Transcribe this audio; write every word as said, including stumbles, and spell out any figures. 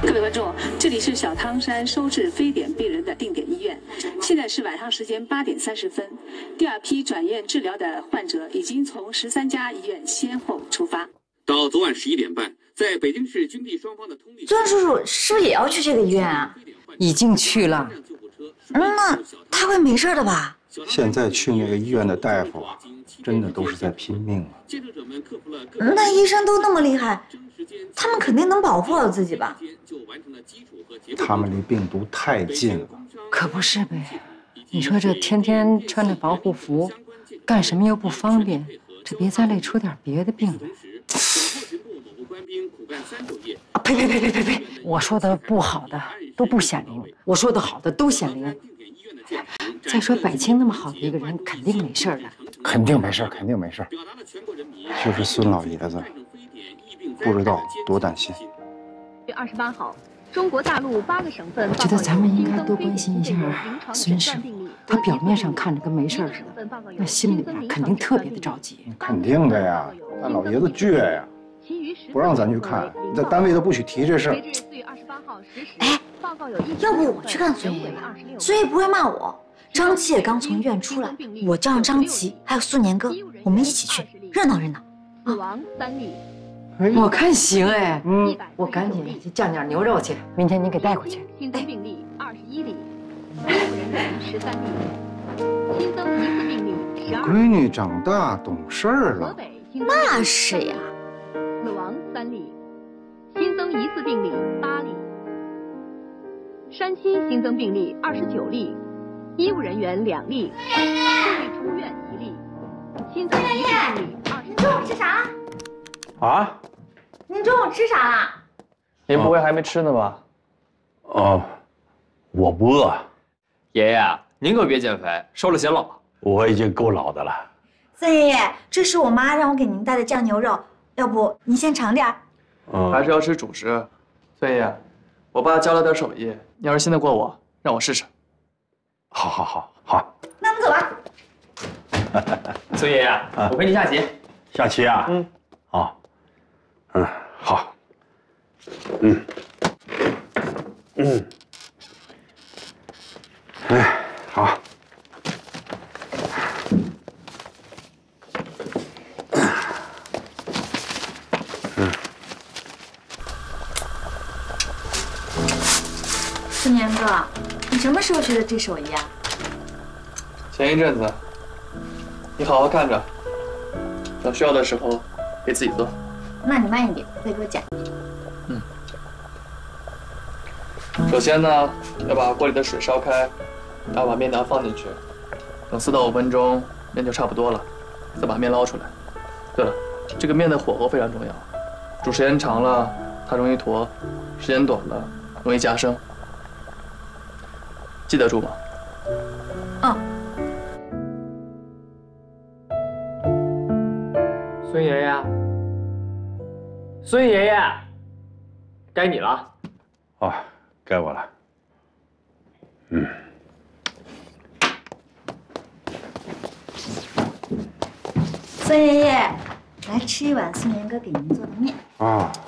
各位观众，这里是小汤山收治非典病人的定点医院，现在是晚上时间八点三十分。第二批转院治疗的患者已经从十三家医院先后出发。 到昨晚十一点半，在北京市军地双方的通力。 尊叔叔是不是也要去这个医院啊？ 已经去了。 嗯，那他会没事的吧？ 现在去那个医院的大夫啊，真的都是在拼命啊。 那医生都那么厉害，他们肯定能保护好自己吧？ 他们离病毒太近了。 可不是呗，你说这天天穿着防护服，干什么又不方便，这别再累出点别的病来。啊呸呸呸呸呸呸！我说的不好的都不显灵，我说的好的都显灵。再说百清那么好的一个人，肯定没事的。 肯定没事，肯定没事。就是孙老爷子，不知道多担心。 月二十八号，中国大陆八个省份。 觉得咱们应该多关心一下孙师傅，他表面上看着跟没事似的，那心里边肯定特别的着急。 肯定的呀，但老爷子倔呀，不让咱去看，在单位都不许提这事儿。 哎，要不我去看孙爷吧？孙爷不会骂我。张琪也刚从医院出来，我叫上张琪还有苏年哥，我们一起去热闹热闹。 死亡三例。 我看行哎，嗯，我赶紧去酱点牛肉去，明天你给带过去。 新增病例二十一例，医务人员十三例，新增疑似病例十二。 闺女长大懂事了。 河北新增那是呀。 死亡三例，新增疑似病例八例。山西新增病例二十九例，医务人员两例，顺利出院一例，新增疑似病例二十。 您中午吃啥了？ 啊？ 您中午吃啥了？ 您不会还没吃呢吧？ 哦，我不饿。 爷爷，您可别减肥，瘦了显老。 我已经够老的了。 孙爷爷，这是我妈让我给您带的酱牛肉，要不您先尝点儿。 嗯，还是要吃主食。孙爷爷，我爸教了点手艺，你要是信得过我，让我试试。 好，好，好，好。 那我们走吧。 孙爷爷，我陪你下棋。 下棋啊？嗯。好。嗯，好。嗯。嗯。哎，好。嗯。 苏年哥，你什么时候学的这手艺啊？ 前一阵子。你好好看着，等需要的时候给自己做。 那你慢一点，再给我讲。 嗯。首先呢，要把锅里的水烧开，然后把面条放进去，等四到五分钟，面就差不多了，再把面捞出来。对了，这个面的火候非常重要，煮时间长了它容易坨，时间短了容易夹生。记得住吗？ 嗯。 孙爷爷，孙爷爷，该你了。 哦，该我了。嗯。 孙爷爷，来吃一碗孙年哥给您做的面。 啊。